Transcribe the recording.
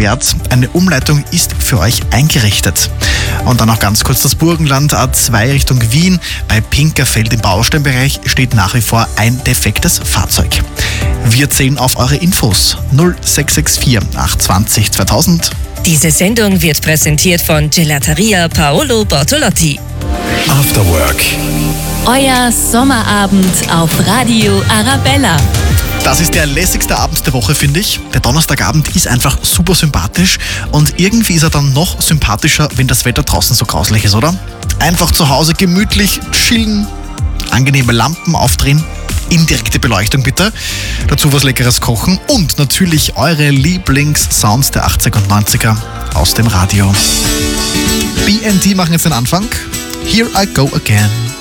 gesperrt. Eine Umleitung ist für euch eingerichtet. Und dann noch ganz kurz das Burgenland A2 Richtung Wien. Bei Pinkerfeld im Bausteinbereich steht nach wie vor ein defektes Fahrzeug. Wir zählen auf eure Infos 0664 820 2000. Diese Sendung wird präsentiert von Gelateria Paolo Bortolotti. After Work. Euer Sommerabend auf Radio Arabella. Das ist der lässigste Abend der Woche, finde ich. Der Donnerstagabend ist einfach super sympathisch und irgendwie ist er dann noch sympathischer, wenn das Wetter draußen so grauslich ist, oder? Einfach zu Hause gemütlich chillen, angenehme Lampen aufdrehen, indirekte Beleuchtung bitte, dazu was Leckeres kochen und natürlich eure Lieblingssounds der 80er und 90er aus dem Radio. BNT machen jetzt den Anfang. Here I Go Again.